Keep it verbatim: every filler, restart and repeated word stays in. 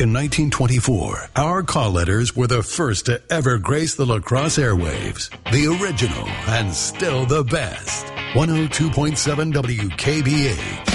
in nineteen twenty-four, our call letters were the first to ever grace the La Crosse airwaves. The original and still the best. one oh two point seven W K B H.